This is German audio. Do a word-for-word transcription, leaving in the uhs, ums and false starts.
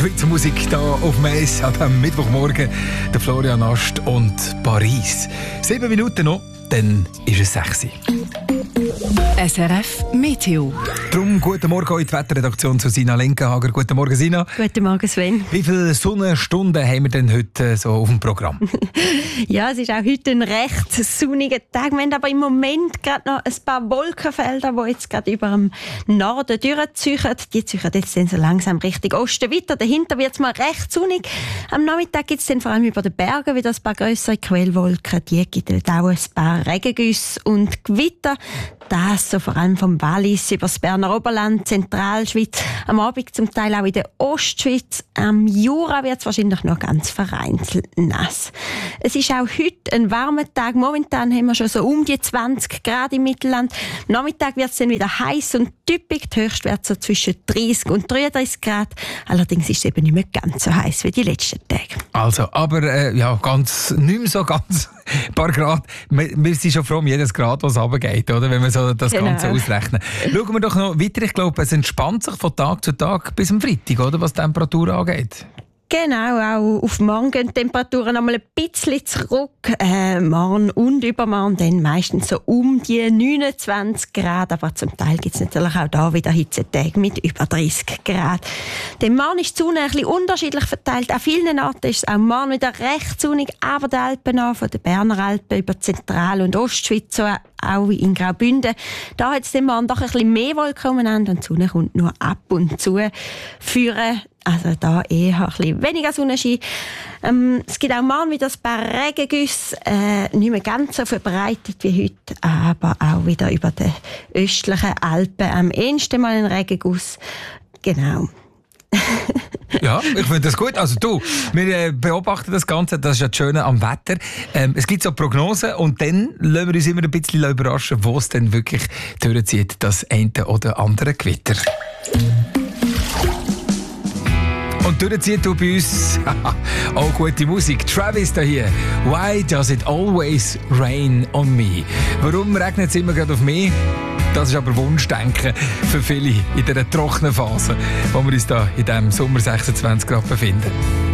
Schweizer Musik hier auf Mais an diesem Mittwochmorgen. Der Florian Ast und Paris. Sieben Minuten noch, dann ist es sechs. S R F Meteo. Darum guten Morgen in die Wetterredaktion zu Sina Lenkenhager. Guten Morgen, Sina. Guten Morgen, Sven. Wie viele Sonnenstunden haben wir denn heute so auf dem Programm? Ja, es ist auch heute ein recht sonniger Tag. Wir haben aber im Moment gerade noch ein paar Wolkenfelder, die jetzt gerade über dem Norden durchziehen. Die ziehen jetzt dann so langsam Richtung Osten weiter. Dahinter wird es mal recht sonnig. Am Nachmittag gibt es dann vor allem über den Bergen wieder ein paar grössere Quellwolken. Die gibt auch ein paar Regengüsse und Gewitter. Das so vor allem vom Wallis über das Berner Oberland, Zentralschweiz, am Abend zum Teil auch in der Ostschweiz. Am Jura wird es wahrscheinlich noch ganz vereinzelt nass. Es ist auch heute ein warmer Tag. Momentan haben wir schon so um die zwanzig Grad im Mittelland. Am Nachmittag wird es dann wieder heiß und typisch. Die Höchstwerte so zwischen dreißig und dreiunddreißig Grad. Allerdings ist es eben nicht mehr ganz so heiß wie die letzten Tage. Also, aber äh, ja, ganz, nicht mehr so ganz ein paar Grad. Wir, wir sind schon froh um jedes Grad, was runtergeht, oder? Wenn wir so das Genau. Ganze ausrechnen. Schauen wir doch noch weiter. Ich glaube, es entspannt sich von Tag zu Tag bis am Freitag, oder? Was die Temperatur angeht. Genau, auch auf morgen gehen die Temperaturen noch mal ein bisschen zurück. Äh, morgen und übermorgen dann meistens so um die neunundzwanzig Grad. Aber zum Teil gibt es natürlich auch da wieder Hitzetage mit über dreißig Grad. Denn morgen ist die Sonne ein bisschen unterschiedlich verteilt. An vielen Orten ist es auch morgen wieder recht sonnig. Aber die Alpen an, von den Berner Alpen über Zentral- und Ostschweiz, so auch in Graubünden. Da hat es dann morgen doch ein bisschen mehr Wolken umeinander und die Sonne kommt nur ab und zu führen. Also da eher ein bisschen weniger Sonnenschein. Ähm, es gibt auch morgen wieder ein paar Regengüsse, äh, nicht mehr ganz so verbreitet wie heute, aber auch wieder über die östlichen Alpen am ehesten mal ein Regenguss. Genau. Ja, ich finde das gut. Also du, wir äh, beobachten das Ganze, das ist ja das Schöne am Wetter. Ähm, es gibt so Prognosen und dann lassen wir uns immer ein bisschen überraschen, wo es denn wirklich durchzieht, das eine oder andere Gewitter. Und durchzieht du bei uns auch gute Musik. Travis da hier. Why does it always rain on me? Warum regnet es immer gerade auf mich? Das ist aber Wunschdenken für viele in dieser trockenen Phase, wo wir uns da in diesem Sommer sechsundzwanzig Grad befinden.